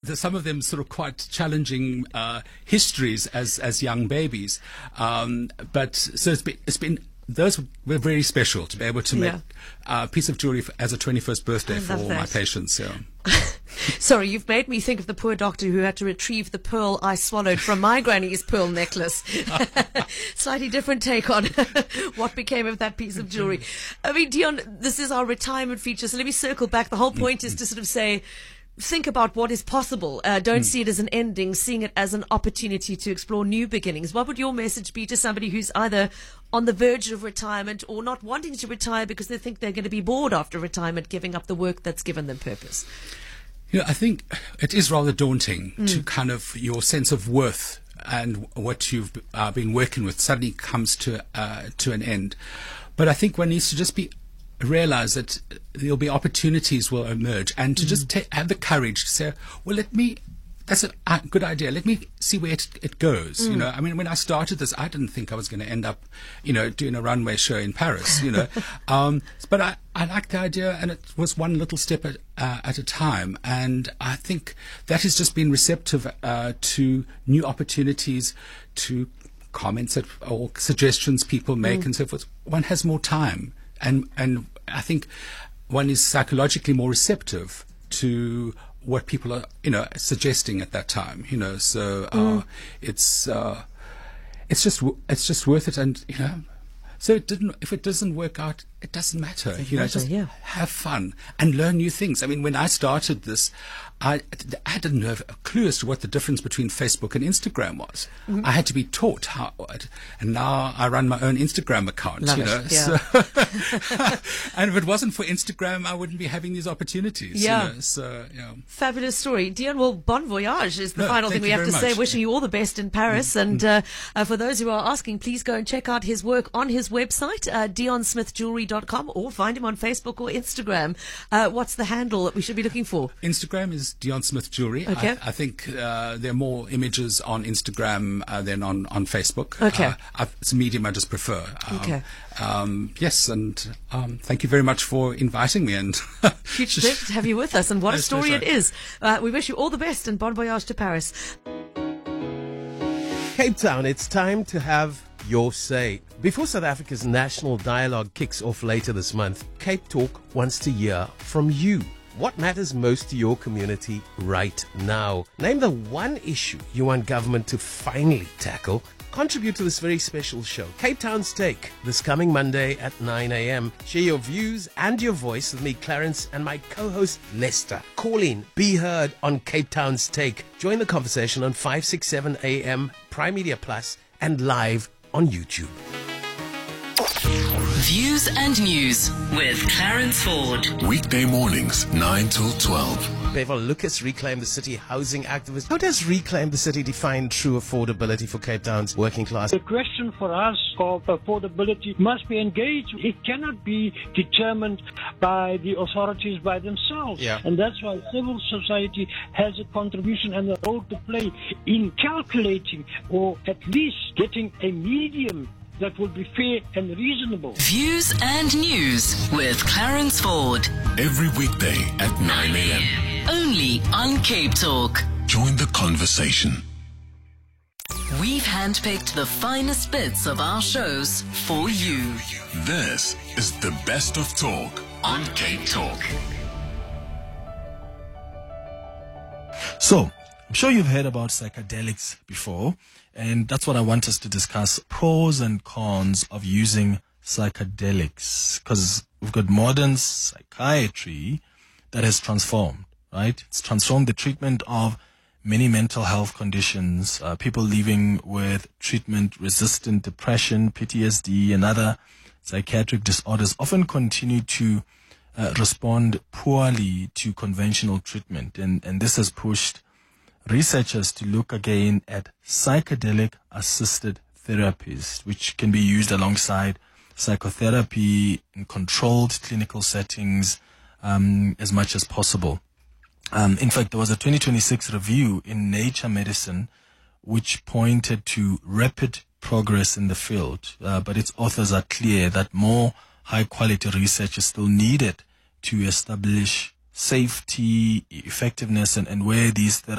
some of them sort of quite challenging histories as young babies. But so it's been those were very special to be able to make a piece of jewelry as a 21st birthday for all my patients. Yeah. Sorry, you've made me think of the poor doctor who had to retrieve the pearl I swallowed from my granny's pearl necklace. Slightly different take on what became of that piece of jewelry. I mean, Dion, this is our retirement feature, so let me circle back. The whole point is to sort of say, think about what is possible. Don't see it as an ending, seeing it as an opportunity to explore new beginnings. What would your message be to somebody who's either on the verge of retirement or not wanting to retire because they think they're going to be bored after retirement, giving up the work that's given them purpose? I think it is rather daunting to kind of your sense of worth and what you've been working with suddenly comes to an end. But I think one needs to just realize that there'll be opportunities will emerge, and to just have the courage to say, well, that's a good idea. Let me see where it goes. I mean, when I started this, I didn't think I was going to end up, doing a runway show in Paris, but I liked the idea, and it was one little step at a time. And I think that has just been receptive to new opportunities, to comments or suggestions people make and so forth. One has more time. And I think one is psychologically more receptive to what people are, suggesting at that time. So it's just worth it. And so if it doesn't work out, it doesn't matter. Just have fun and learn new things. I mean, when I started this, I didn't have a clue as to what the difference between Facebook and Instagram was. I had to be taught how, and now I run my own Instagram account. So, and if it wasn't for Instagram, I wouldn't be having these opportunities. Fabulous story, Dion. Well, bon voyage is the final thing we have to say. Wishing you all the best in Paris, and for those who are asking, please go and check out his work on his website, dionsmithjewelry.com, or find him on Facebook or Instagram. What's the handle that we should be looking for? Instagram is Dion Smith Jewelry. Okay. I think there are more images on Instagram than on Facebook. Okay. It's a medium I just prefer. Okay. Yes, and thank you very much for inviting me. And huge pleasure to have you with us, and what a story it is. We wish you all the best, and bon voyage to Paris. Cape Town, it's time to have your say. Before South Africa's national dialogue kicks off later this month, Cape Talk wants to hear from you. What matters most to your community right now? Name the one issue you want government to finally tackle. Contribute to this very special show, Cape Town's Take, this coming Monday at 9 a.m. Share your views and your voice with me, Clarence, and my co-host, Lester. Call in, be heard on Cape Town's Take. Join the conversation on 567 AM, Prime Media Plus, and live on YouTube. Views and News with Clarence Ford. Weekday mornings, 9 till 12. Bevel Lucas, Reclaim the City housing activist. How does Reclaim the City define true affordability for Cape Town's working class? The question for us of affordability must be engaged. It cannot be determined by the authorities by themselves. And that's why civil society has a contribution and a role to play in calculating, or at least getting a medium that will be fair and reasonable. Views and News with Clarence Ford. Every weekday at 9 a.m. Only on Cape Talk. Join the conversation. We've handpicked the finest bits of our shows for you. This is the best of talk on Cape Talk. So, I'm sure you've heard about psychedelics before, and that's what I want us to discuss, pros and cons of using psychedelics, because we've got modern psychiatry that has transformed, right? It's transformed the treatment of many mental health conditions, people living with treatment-resistant depression, PTSD, and other psychiatric disorders often continue to respond poorly to conventional treatment, and this has pushed researchers to look again at psychedelic-assisted therapies, which can be used alongside psychotherapy in controlled clinical settings as much as possible. In fact, there was a 2026 review in Nature Medicine which pointed to rapid progress in the field, but its authors are clear that more high-quality research is still needed to establish safety, effectiveness, and where these